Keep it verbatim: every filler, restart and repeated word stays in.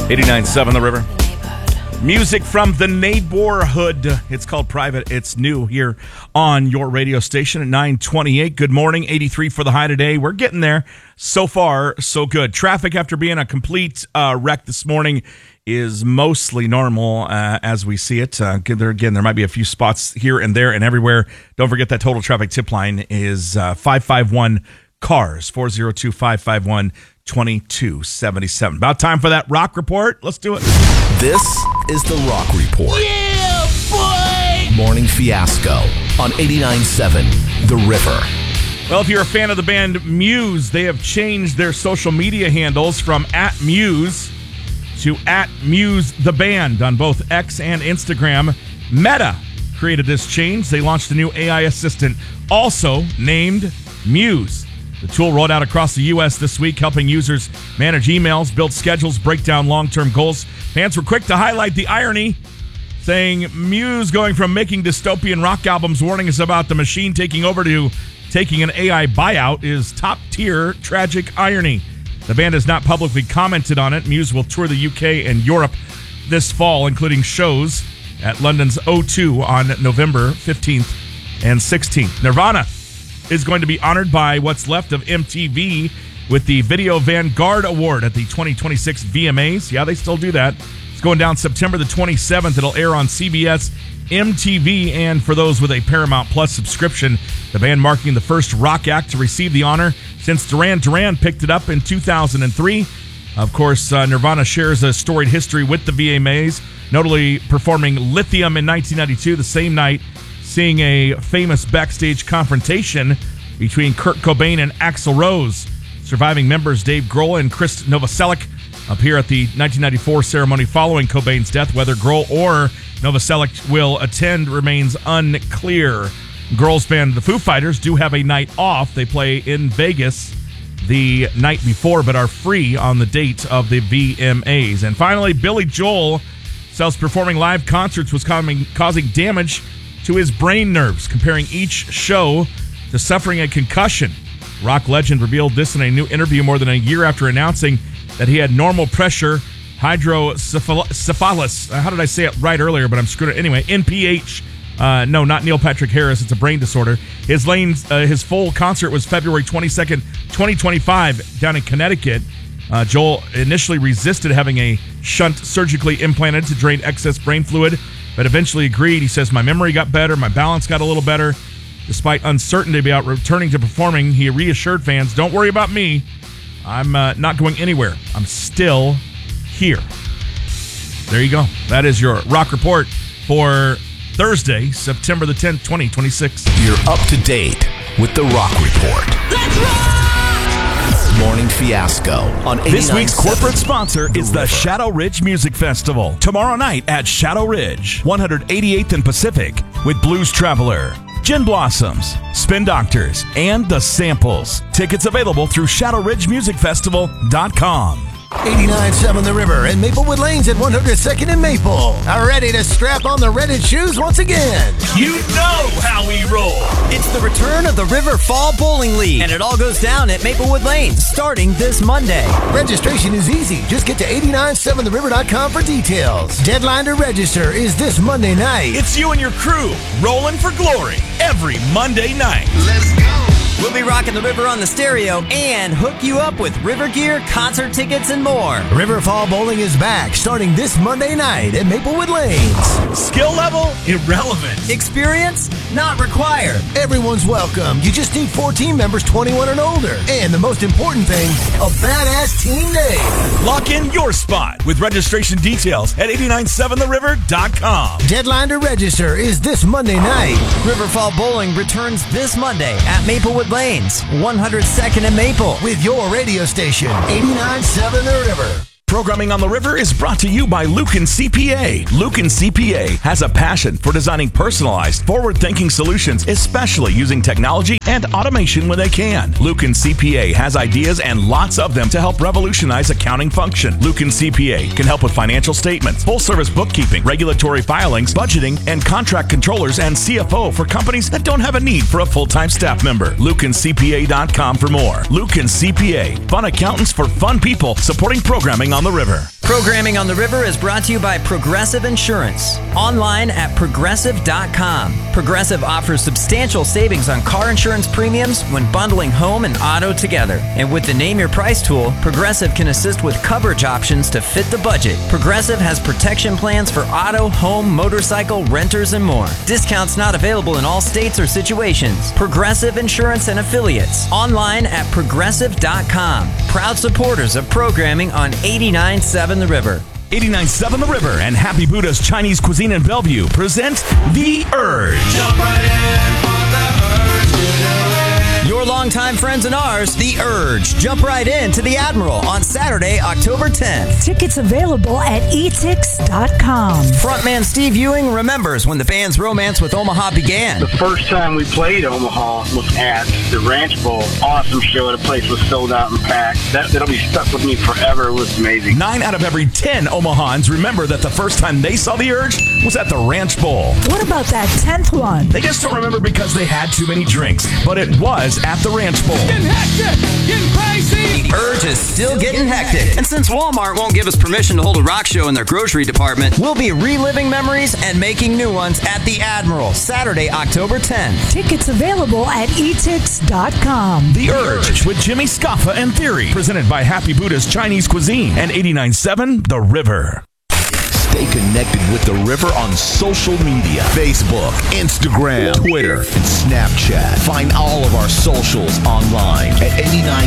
eighty-nine point seven The River. Music from the neighborhood. It's called Private. It's new here on your radio station at nine twenty-eight. Good morning. eighty-three for the high today. We're getting there. So far, so good. Traffic, after being a complete uh, wreck this morning, is mostly normal uh, as we see it. Uh, there again, there might be a few spots here and there and everywhere. Don't forget that total traffic tip line is uh, five five one CARS, four oh two, five five one, two two seven seven. About time for that rock report. Let's do it. This is the Rock Report. Yeah, boy! Morning Fiasco on eighty-nine point seven The River. Well, if you're a fan of the band Muse, they have changed their social media handles from at Muse to at Muse the Band on both X and Instagram. Meta created this change. They launched a new A I assistant, also named Muse. The tool rolled out across the U S this week, helping users manage emails, build schedules, break down long-term goals. Fans were quick to highlight the irony, saying Muse going from making dystopian rock albums, warning us about the machine taking over, to taking an A I buyout is top-tier tragic irony. The band has not publicly commented on it. Muse will tour the U K and Europe this fall, including shows at London's O two on November fifteenth and sixteenth. Nirvana is going to be honored by what's left of M T V with the Video Vanguard Award at the twenty twenty-six V M As. Yeah, they still do that. It's going down September the twenty-seventh. It'll air on C B S, M T V, and for those with a Paramount Plus subscription. The band marking the first rock act to receive the honor since Duran Duran picked it up in two thousand three. Of course, uh, Nirvana shares a storied history with the V M As, notably performing Lithium in nineteen ninety-two, the same night seeing a famous backstage confrontation between Kurt Cobain and Axl Rose. Surviving members Dave Grohl and Chris Novoselic appear at the nineteen ninety-four ceremony following Cobain's death. Whether Grohl or Novoselic will attend remains unclear. Grohl's band, the Foo Fighters, do have a night off. They play in Vegas the night before, but are free on the date of the V M As. And finally, Billy Joel says performing live concerts was causing damage to his brain nerves, comparing each show to suffering a concussion. Rock legend revealed this in a new interview more than a year after announcing that he had normal pressure hydrocephalus. How did I say it right earlier, but I'm screwed up. Anyway, N P H. Uh, no, not Neil Patrick Harris. It's a brain disorder. His lane, uh, his full concert was February twenty-second, twenty twenty-five down in Connecticut. Uh, Joel initially resisted having a shunt surgically implanted to drain excess brain fluid, but eventually agreed. He says, my memory got better, my balance got a little better. Despite uncertainty about returning to performing, he reassured fans, don't worry about me. I'm uh, not going anywhere. I'm still here. There you go. That is your rock report for Thursday, September the tenth, twenty twenty-six. You're up to date with the Rock Report. Let's rock! Morning Fiasco on eighty-nine point seven. This week's corporate sponsor is the Shadow Ridge Music Festival. Tomorrow night at Shadow Ridge, one eighty-eighth and Pacific, with Blues Traveler, Gin Blossoms, Spin Doctors, and The Samples. Tickets available through shadow ridge music festival dot com. eighty-nine point seven The River and Maplewood Lanes at one hundred second and Maple are ready to strap on the Reddit shoes once again. You know how we roll. It's the return of the River Fall Bowling League, and it all goes down at Maplewood Lanes starting this Monday. Registration is easy. Just get to eight nine seven the river dot com for details. Deadline to register is this Monday night. It's you and your crew rolling for glory every Monday night. Let's go. We'll be rocking the river on the stereo and hook you up with river gear, concert tickets, and more. River Fall Bowling is back starting this Monday night at Maplewood Lanes. Skill level? Irrelevant. Experience? Not required. Everyone's welcome. You just need four team members twenty-one and older. And the most important thing, a badass team name. Lock in your spot with registration details at eight nine seven the river dot com. Deadline to register is this Monday night. River Fall Bowling returns this Monday at Maplewood Lanes, one hundred second and Maple. With your radio station, eighty-nine point seven The River. Programming on the River is brought to you by Lucan C P A. Lucan C P A has a passion for designing personalized, forward-thinking solutions, especially using technology and automation when they can. Lucan C P A has ideas and lots of them to help revolutionize accounting function. Lucan C P A can help with financial statements, full-service bookkeeping, regulatory filings, budgeting, and contract controllers and C F O for companies that don't have a need for a full-time staff member. Lucan C P A dot com for more. Lucan C P A, fun accountants for fun people, supporting programming on the River. Programming on the River is brought to you by Progressive Insurance. Online at progressive dot com. Progressive offers substantial savings on car insurance premiums when bundling home and auto together. And with the Name Your Price tool, Progressive can assist with coverage options to fit the budget. Progressive has protection plans for auto, home, motorcycle, renters, and more. Discounts not available in all states or situations. Progressive Insurance and Affiliates. Online at progressive dot com. Proud supporters of programming on eighty-nine point seven The River. eighty-nine point seven The River and Happy Buddha's Chinese Cuisine in Bellevue present The Urge. Jump right in for the urge to do it. Your longtime friends and ours, The Urge. Jump right in to the Admiral on Saturday, October tenth. Tickets available at e tix dot com. Frontman Steve Ewing remembers when the band's romance with Omaha began. The first time we played Omaha was at the Ranch Bowl. Awesome show. The place was sold out and packed. That, that'll be stuck with me forever. It was amazing. Nine out of every ten Omahans remember that the first time they saw The Urge was at the Ranch Bowl. What about that tenth one? They just don't remember because they had too many drinks, but it was at the Ranch Bowl. Getting hectic, getting crazy. The Urge is still getting hectic. And since Walmart won't give us permission to hold a rock show in their grocery department, we'll be reliving memories and making new ones at the Admiral, Saturday, October tenth. Tickets available at e tix dot com. The Urge with Jimmy Scoffa and Theory, presented by Happy Buddha's Chinese Cuisine and eighty-nine point seven The River. Stay connected with The River on social media. Facebook, Instagram, Twitter, and Snapchat. Find all of our socials online at eighty-nine